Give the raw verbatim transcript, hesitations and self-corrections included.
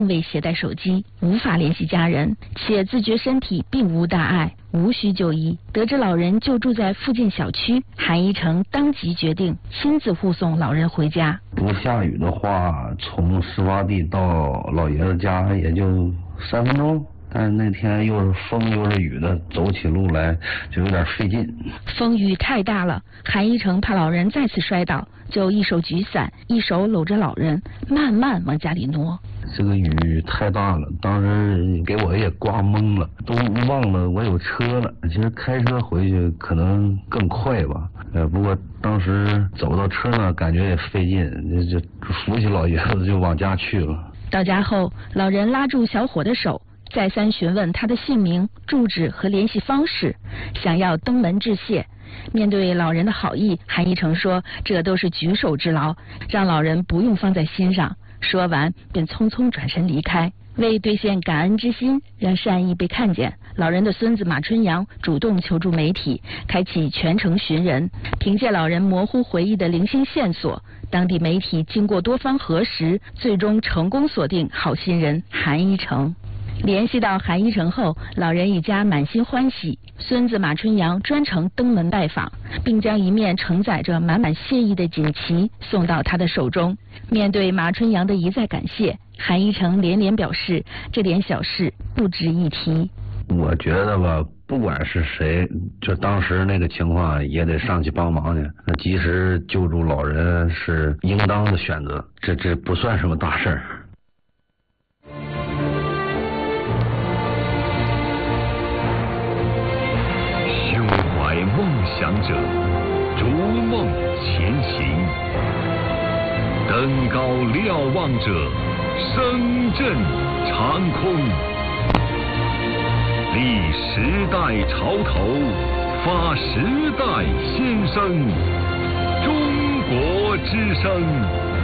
未携带手机，无法联系家人，且自觉身体并无大碍，无需就医。得知老人就住在附近小区，韩一成当即决定亲自护送老人回家。 不下雨的话，从事发地到老爷子家也就三分钟。但是那天又是风又是雨的，走起路来就有点费劲。 风雨太大了，韩一成怕老人再次摔倒，就一手举伞，一手搂着老人，慢慢往家里挪。 这个雨太大了，当时给我也刮懵了，都忘了我有车了。其实开车回去可能更快吧，呃，不过当时走到车那感觉也费劲，就就扶起老爷子就往家去了。 到家后，老人拉住小伙的手，再三询问他的姓名、住址和联系方式，想要登门致谢。面对老人的好意，韩一成说这都是举手之劳，让老人不用放在心上。说完便匆匆转身离开。为兑现感恩之心，让善意被看见，老人的孙子马春阳主动求助媒体，开启全程寻人。凭借老人模糊回忆的零星线索，当地媒体经过多方核实，最终成功锁定好心人韩一成。联系到韩一成后，老人一家满心欢喜，孙子马春阳专程登门拜访，并将一面承载着满满谢意的锦旗送到他的手中。面对马春阳的一再感谢，韩一成连连表示这点小事不值一提。 我觉得吧，不管是谁，就当时那个情况也得上去帮忙去，那及时救助老人是应当的选择，这这不算什么大事儿。 胸怀梦想者，逐梦前行；登高瞭望者，声震长空。立时代潮头，发时代先声。中国之声。